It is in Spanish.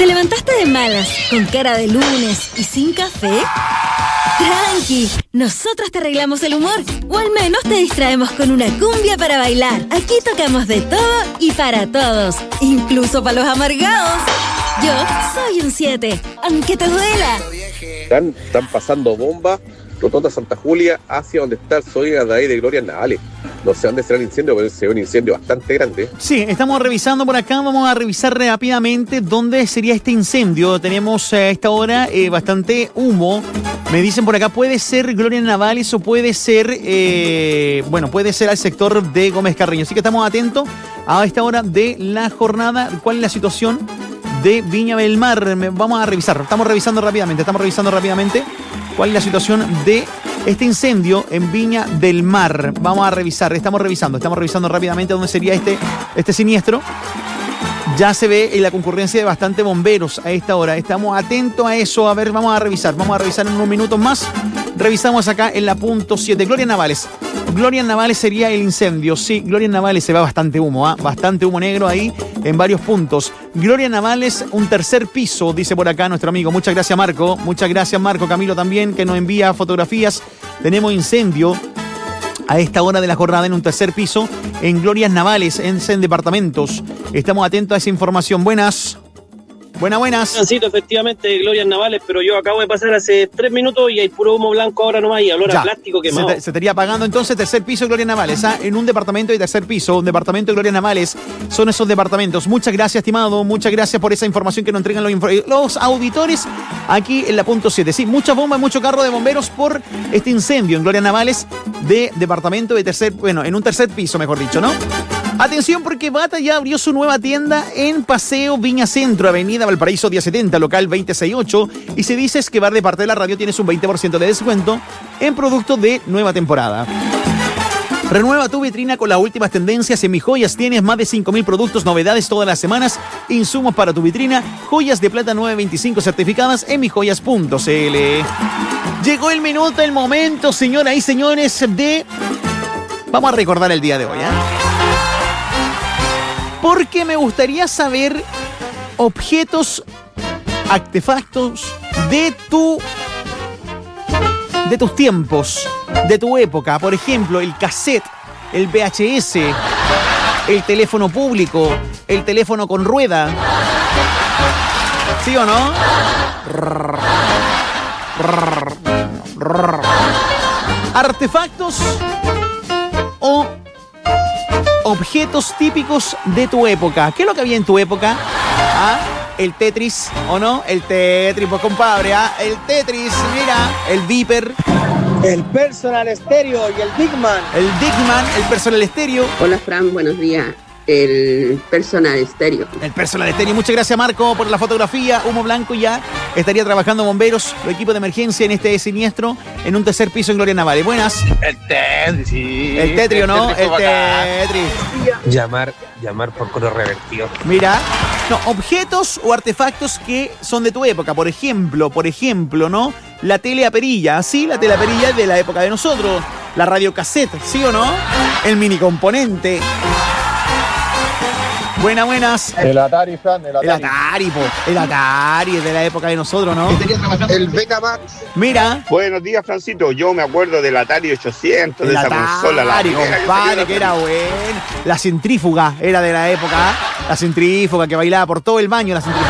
¿Te levantaste de malas, con cara de lunes y sin café? Tranqui, nosotros te arreglamos el humor, o al menos te distraemos con una cumbia para bailar. Aquí tocamos de todo y para todos, incluso para los amargados. Yo soy un 7, aunque te duela. Están pasando bombas, Rotonda Santa Julia, hacia donde está el Zoiga de ahí de Gloria Navales. No sé dónde será el incendio, pero se ve un incendio bastante grande. Sí, estamos revisando por acá, vamos a revisar rápidamente dónde sería este incendio. Tenemos a esta hora bastante humo. Me dicen por acá, puede ser Gloria Navales o puede ser, puede ser al sector de Gómez Carreño. Así que estamos atentos a esta hora de la jornada. ¿Cuál es la situación de Viña del Mar? Vamos a revisar, estamos revisando rápidamente cuál es la situación de este incendio en Viña del Mar. Vamos a revisar, estamos revisando rápidamente dónde sería este siniestro. Ya se ve la concurrencia de bastante bomberos a esta hora. Estamos atentos a eso. A ver, vamos a revisar en unos minutos más. Revisamos acá en la punto 7. Gloria Navales sería el incendio. Sí, Gloria Navales se va bastante humo, bastante humo negro ahí en varios puntos. Gloria Navales, un tercer piso, dice por acá nuestro amigo. Muchas gracias, Marco. Camilo también, que nos envía fotografías. Tenemos incendio a esta hora de la jornada en un tercer piso en Glorias Navales, en departamentos. Estamos atentos a esa información. Buenas. Francito, efectivamente, Glorias Navales, pero yo acabo de pasar hace 3 minutos y hay puro humo blanco ahora nomás y olor a plástico quemado. Se estaría apagando entonces tercer piso de Glorias Navales, en un departamento de tercer piso, un departamento de Glorias Navales, son esos departamentos. Muchas gracias, estimado, muchas gracias por esa información que nos entregan los auditores aquí en la punto 7. Sí, muchas bombas, mucho carro de bomberos por este incendio en Glorias Navales de departamento de en un tercer piso, mejor dicho, ¿no? Atención porque Bata ya abrió su nueva tienda en Paseo Viña Centro, Avenida Valparaíso 1070, local 268. Y si dices que Bar de Parte de la Radio tienes un 20% de descuento en productos de nueva temporada. Renueva tu vitrina con las últimas tendencias en Mi Joyas. Tienes más de 5.000 productos, novedades todas las semanas, insumos para tu vitrina, joyas de plata 925 certificadas en mijoyas.cl. Llegó el minuto, el momento, señoras y señores, vamos a recordar el día de hoy, porque me gustaría saber objetos, artefactos de tus tiempos, de tu época. Por ejemplo, el cassette, el VHS, el teléfono público, el teléfono con rueda. ¿Sí o no? Artefactos o objetos típicos de tu época. ¿Qué es lo que había en tu época? El Tetris, ¿o no? El Tetris, pues compadre, el Tetris, mira, el Viper. El Personal Stereo y el Digman. El Personal Stereo. Hola Fran, buenos días. El Personal Stereo. El Personal Stereo. Muchas gracias, Marco, por la fotografía. Humo blanco ya. Estaría trabajando bomberos, los equipos de emergencia en este siniestro, en un tercer piso en Gloria Navales. Buenas. El Tetris, sí. El Tetris, ¿no? El Tetris. Llamar por coro revertido. Mira. No, objetos o artefactos que son de tu época. Por ejemplo, ¿no? La tele a perilla, ¿sí? La tele a perilla de la época de nosotros. La radio cassette, ¿sí o no? El mini componente. Buenas. El Atari, Fran, El Atari es de la época de nosotros, ¿no? El Betamax. Mira. Buenos días, Francito. Yo me acuerdo del Atari 800, de esa consola. La compadre, que era bueno. La centrífuga era de la época. La centrífuga que bailaba por todo el baño, la centrífuga.